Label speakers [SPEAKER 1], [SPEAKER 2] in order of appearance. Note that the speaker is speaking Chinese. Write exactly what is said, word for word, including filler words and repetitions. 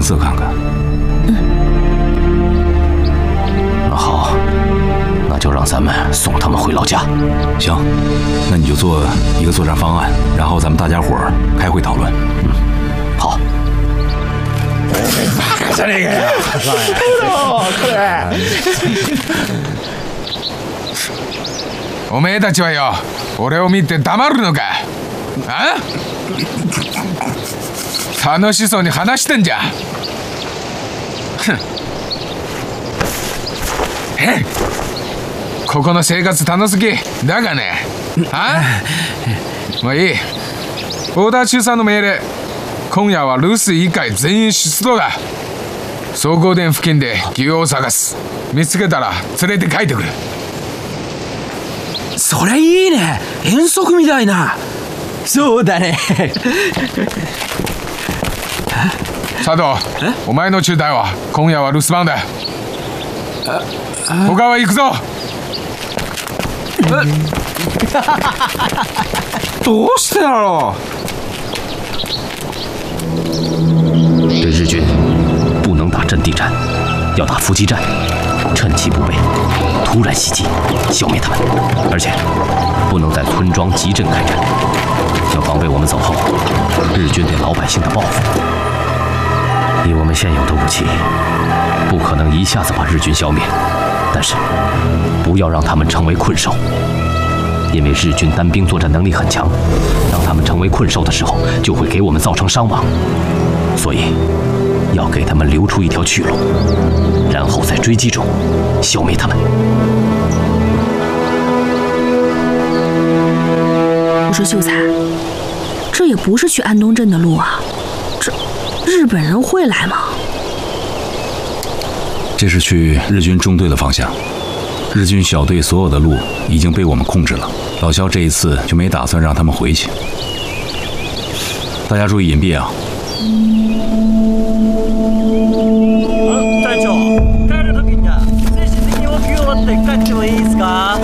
[SPEAKER 1] 色看看。
[SPEAKER 2] 嗯。
[SPEAKER 3] 那好，那就让咱们送他们回老家。
[SPEAKER 1] 行，那你就做一个作战方案，然后咱们大家伙儿开会讨论。
[SPEAKER 3] 嗯，好。
[SPEAKER 4] バカじゃねえかよ。これ。
[SPEAKER 5] おめえたちはよ、俺を見て黙るのか。あ？楽しそうに話してんじゃん。ふん。え？ここの生活楽しすぎだがね。あ？もういい。オーダー中さんの命令。今夜は留守以外全員出動だ。総合殿付近で牛を探す。見つけたら連れて帰ってくる。
[SPEAKER 4] それいいね。遠足みたいな。そうだね。
[SPEAKER 5] 佐藤、お前の中隊は今夜は留守番だ。他は行くぞ。
[SPEAKER 4] どうしてだろう。
[SPEAKER 3] 对日军不能打阵地战，要打伏击战，趁其不备，突然袭击，消灭他们。而且不能在村庄集镇开战，要防备我们走后日军对老百姓的报复。以我们现有的武器，不可能一下子把日军消灭，但是不要让他们成为困兽。因为日军单兵作战能力很强，当他们成为困兽的时候，就会给我们造成伤亡。所以，要给他们留出一条去路，然后在追击中消灭他们。
[SPEAKER 2] 我说秀才，这也不是去安东镇的路啊，这日本人会来吗？
[SPEAKER 1] 这是去日军中队的方向。日军小队所有的路已经被我们控制了，老肖这一次就没打算让他们回去。大家注意隐蔽啊！
[SPEAKER 6] 隊長、帰る時には正式に補給終わって帰ってもいいですか？